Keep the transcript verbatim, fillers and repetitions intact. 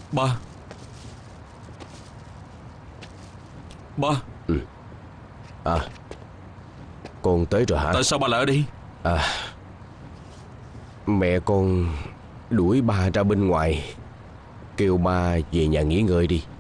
Ba. Ba. Ừ. À, con tới rồi hả? Tại sao ba lại ở đây? À, mẹ con đuổi ba ra bên ngoài, kêu ba về nhà nghỉ ngơi đi.